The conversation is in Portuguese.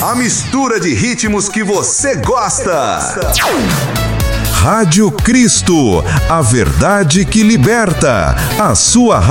A mistura de ritmos que você gosta. Rádio Cristo, a verdade que liberta. A sua